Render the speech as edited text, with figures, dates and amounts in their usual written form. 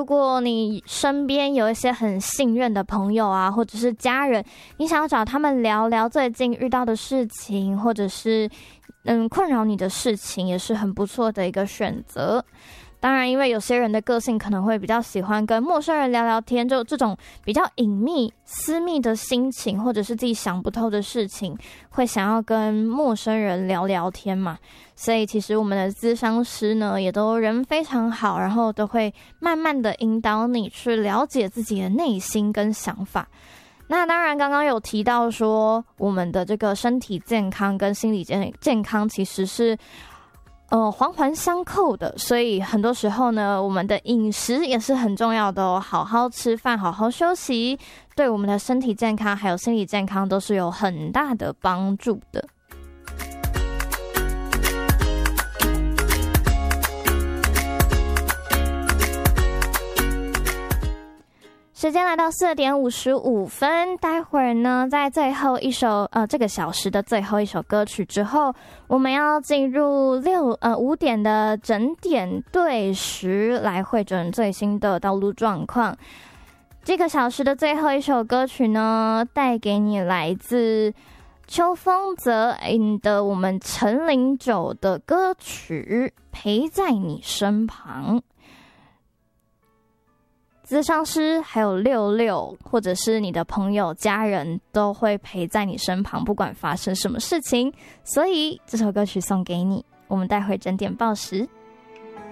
如果你身边有一些很信任的朋友啊，或者是家人，你想要找他们聊聊最近遇到的事情，或者是困扰你的事情，也是很不错的一个选择。当然，因为有些人的个性可能会比较喜欢跟陌生人聊聊天，就这种比较隐秘、私密的心情，或者是自己想不透的事情，会想要跟陌生人聊聊天嘛。所以其实我们的咨商师呢，也都人非常好，然后都会慢慢的引导你去了解自己的内心跟想法。那当然，刚刚有提到说，我们的这个身体健康跟心理健康其实是环环相扣的，所以很多时候呢，我们的饮食也是很重要的哦。好好吃饭，好好休息，对我们的身体健康还有心理健康都是有很大的帮助的。时间来到4点55分，待会儿呢，在最后一首这个小时的最后一首歌曲之后，我们要进入5点的整点对时，来汇整最新的道路状况。这个小时的最后一首歌曲呢，带给你来自秋风泽的我们陈零九的歌曲《陪在你身旁》。咨商师还有66或者是你的朋友家人都会陪在你身旁，不管发生什么事情，所以这首歌曲送给你。我们待会整点报时。